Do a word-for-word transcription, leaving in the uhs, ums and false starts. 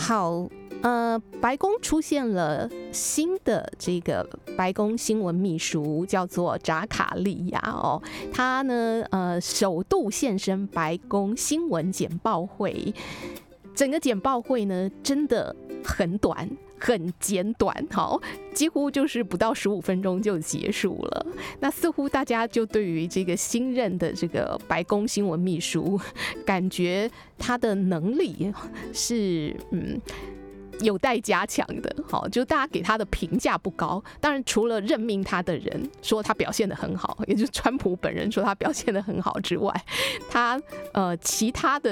好，呃，白宫出现了新的这个白宫新闻秘书，叫做扎卡利亚哦。他呢，呃，首度现身白宫新闻简报会。整个简报会呢，真的很短。很简短，好，几乎就是不到十五分钟就结束了。那似乎大家就对于这个新任的这个白宫新闻秘书，感觉他的能力是嗯。有待加强的，好，就大家给他的评价不高。当然，除了任命他的人说他表现得很好，也就是川普本人说他表现得很好之外，他呃其他的